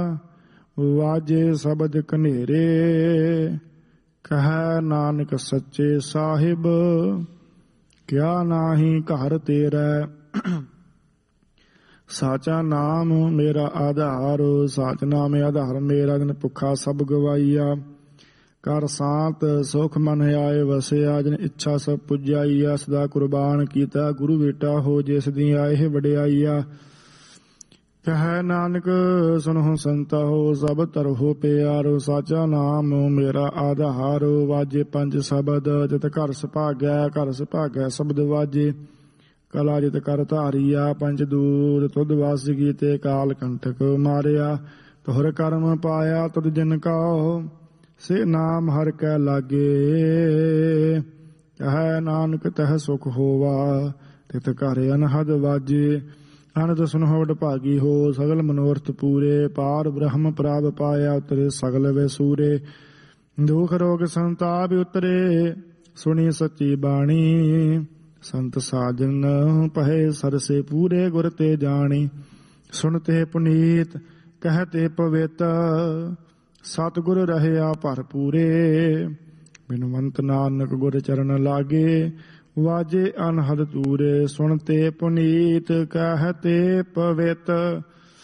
ਵਾਜੇ ਸ਼ਬਦ ਕਨੇਰੇ, ਕਹੈ ਨਾਨਕ ਸੱਚੇ ਸਾਹਿਬ, ਕਿਆ ਨਾਹੀ ਘਰ ਤੇਰਾ। ਸਾਚਾ ਨਾਮ ਮੇਰਾ ਆਧਾਰ, ਸਾਚ ਨਾਮ ਆਧਾਰ ਮੇਰਾ। ਜਨ ਭੁੱਖਾ ਸਭ ਗਵਾਈਆ, ਕਰ ਸਾਤ ਸੁਖ ਮਨ ਆਏ ਵਸਿਆ। ਜਨ ਇੱਛਾ ਸਭ ਪੁਜਾਈਆ, ਸਦਾ ਕੁਰਬਾਨ ਕੀਤਾ ਗੁਰੂ ਬੇਟਾ ਹੋ। ਜਿਸ ਦੀ ਆਏ ਵਡਿਆਈਆ, ਕਹੈ ਨਾਨਕ ਸੁਣਹੁ ਸੰਤਾ ਹੋ। ਸਭ ਤਰਹੁ ਪਿਆਰੋ, ਸਾਚਾ ਨਾਮ ਮੇਰਾ ਆਧਾਰ। ਵਾਜੇ ਪੰਜ ਸ਼ਬਦ ਜਿਤ ਘਰ ਸੁਭਾਗੈ, ਘਰ ਸੁਭਾਗੈ ਸ਼ਬਦ ਵਾਜੇ। ਕਲਾ ਜਿਤ ਕਰ ਧਾਰੀਆ, ਪੰਜ ਦੂਤ ਤੁਧ ਵਸ ਕੀਤੇ। ਕਾਲ ਕੰਟਕ ਮਾਰਿਆ, ਤੁਹਰ ਕਰਮ ਪਾਇਆ। ਤੁਧ ਜਿਨ ਕਉ ਸੇ ਨਾਮ ਹਰਿ ਕੈ ਲਾਗੇ। ਕਹੈ ਨਾਨਕ ਤਹ ਸੁਖ ਹੋਵਾ, ਤਿਤ ਘਰ ਅਨਹਦ ਵਾਜੇ। ਅਨੰਦ ਸੁਨਹੁ ਵਡਭਾਗੀ ਹੋ, ਸਗਲ ਮਨੋਰਥ ਪੂਰੇ। ਪਾਰ ਬ੍ਰਹਮ ਪ੍ਰਾਪ ਪਾਇਆ, ਉਤਰੇ ਸਗਲ ਵਿਸੂਰੇ। ਦੁਖ ਰੋਗ ਸੰਤਾਪ ਉਤਰੇ, ਸੁਣੀ ਸੱਚੀ ਬਾਣੀ। ਸੰਤ ਸਾਜਨ ਪਹੇ ਸਰਸੇ ਪੂਰੇ, ਗੁਰ ਤੇ ਜਾਣੀ। ਸੁਣਤੇ ਪੁਨੀਤ ਕਹਿਤੇ ਪਵਿੱਤ, ਸਤਿਗੁਰ ਰਹਿਆ ਭਰਪੂਰੇ। ਬਿਨਵੰਤ ਨਾਨਕ ਗੁਰ ਚਰਨ ਲਾਗੇ, ਵਾਜੇ ਅਨਹਦ ਤੂਰੇ। ਸੁਣਤੇ ਪੁਨੀਤ ਕਹਿਤੇ ਪਵਿੱਤ,